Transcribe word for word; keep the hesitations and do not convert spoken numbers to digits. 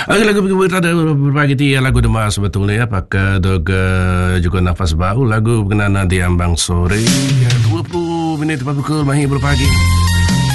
Okey, lagu kita ada berbagi ti lagu Demar sebetulnya ya, pakai doga juga nafas bau lagu berkenaan nanti ambang sore ya, dua puluh minit pukul mahir pagi.